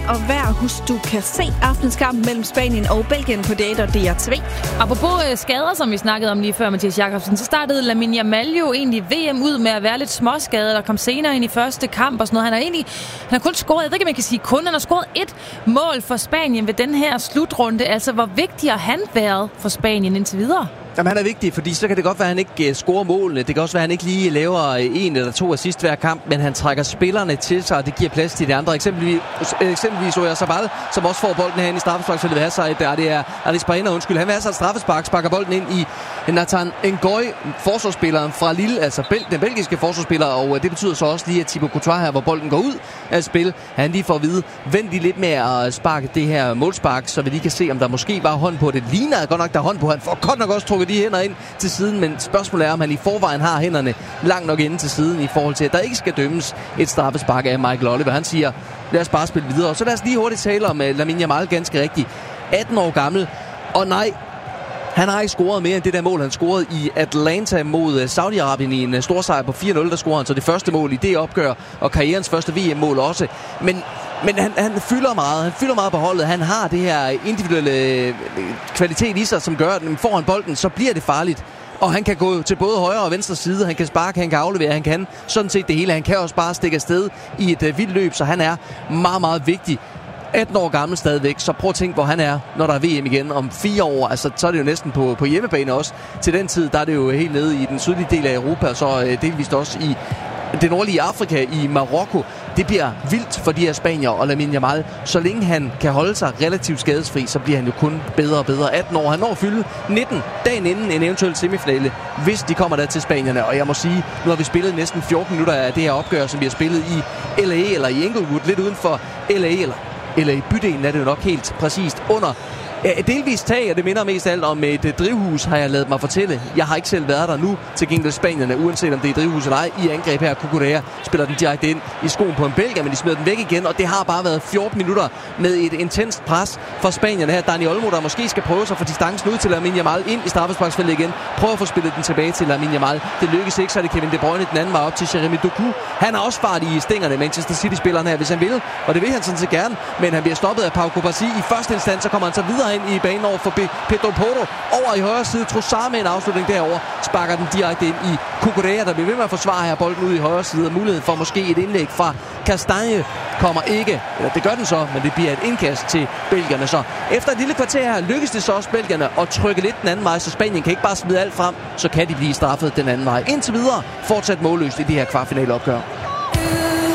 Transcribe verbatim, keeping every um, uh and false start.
og vejr. Husk, du kan se aftens kamp mellem Spanien og Belgien på D R og D R T V. Apropos skader, som vi snakkede om lige før, Mathias Jakobsen, så startede Lamine Yamal jo egentlig V M ud med at være lidt småskadet, og kom senere ind i første kamp og sådan noget. Han har egentlig han har kun scoret, jeg ved ikke, om man kan sige kun, han har scoret et mål for Spanien ved den her slutrunde. Altså, hvor vigtig har han været for Spanien indtil videre? Jamen, han er vigtig, fordi så kan det godt være, at han ikke scorer målene. Det kan også være, at han ikke lige laver en eller to assist hver kamp, men han trækker spillerne til sig, og det giver plads til de andre. Eksempelvis, eksempelvis Oya Sabal, som også får bolden herinde i straffesparksfeltet ved Hazard. Der det er Aris Paena, undskyld. Han vil have sig et straffespark, sparker bolden ind i Nathan Ngoy, forsvarsspilleren fra Lille, altså Bel- den belgiske forsvarsspiller, og det betyder så også lige, at Thibaut Courtois her, hvor bolden går ud af spil, han lige får at vide, vent lige lidt med at sparke det her målspark, så vi lige kan se, om der måske var hånd på det. Ligner godt nok, der er hånd på. Han får godt nok også trukket de hænder ind til siden, men spørgsmålet er, om han i forvejen har hænderne langt nok inde til siden i forhold til, at der ikke skal dømmes et straffespark af Michael Oliver. Han siger, lad os bare spille videre. Og så lad os lige hurtigt tale om uh, Lamine Yamal, ganske rigtigt. atten år gammel, og nej, han har ikke scoret mere end det der mål, han scorede i Atlanta mod Saudi-Arabien i en stor sejr på fire nul. Der scorede han så det første mål i det opgør, og karrierens første V M-mål også. Men, men han, han fylder meget. Han fylder meget på holdet. Han har det her individuelle kvalitet i sig, som gør, at får han bolden, så bliver det farligt. Og han kan gå til både højre og venstre side. Han kan sparke, han kan aflevere, han kan sådan set det hele. Han kan også bare stikke afsted i et uh, vildt løb, så han er meget, meget vigtig. atten år gammel stadigvæk, så prøv at tænke, hvor han er, når der er V M igen om fire år. Altså, så er det jo næsten på, på hjemmebane også. Til den tid, der er det jo helt nede i den sydlige del af Europa, og så øh, delvist også i det nordlige Afrika, i Marokko. Det bliver vildt for de her spanier og Lamine Yamal. Så længe han kan holde sig relativt skadesfri, så bliver han jo kun bedre og bedre. atten år, han når at fylde nitten dagen inden en eventuel semifinale, hvis de kommer der til spanierne. Og jeg må sige, nu har vi spillet næsten fjorten minutter af det her opgør, som vi har spillet i L A eller i Inglewood, lidt uden for L A eller eller i bydelen er det jo nok helt præcist under et delvist tag, og det minder mest af alt om et drivhus, har jeg ladet mig fortælle. Jeg har ikke selv været der nu, til gengæld Spanierne, uanset om det er drivhus eller ej, i angreb her. Cucurella spiller den direkte ind i skoen på en belgier, men de smider den væk igen, og det har bare været fjorten minutter med et intenst pres fra Spanierne her. Dani Olmo, der måske skal prøve sig for distancen ud til Lamine Yamal, ind i straffesparksfeltet igen. Prøver at få spillet den tilbage til Lamine Yamal. Det lykkes ikke, så er det Kevin De Bruyne den anden vej op til Jeremy Doku. Han har også fart i stængerne, Manchester City-spilleren her, hvis han vil, og det vil han sådan set gerne, men han bliver stoppet af Pau Kubasi i første instans, så kommer han så videre ind i banen over for Pedro Porro, over i højre side. Trossard med en afslutning derover, sparker den direkte ind i Cucurella, der bliver ved med at forsvare her bolden ud i højre side, og muligheden for måske et indlæg fra Castagne kommer ikke, eller det gør den så, men det bliver et indkast til belgierne. Så efter et lille kvarter her lykkes det så også belgierne at trykke lidt den anden vej, så Spanien kan ikke bare smide alt frem, så kan de blive straffet den anden vej. Indtil videre fortsat målløst i de her kvartfinaleopgør.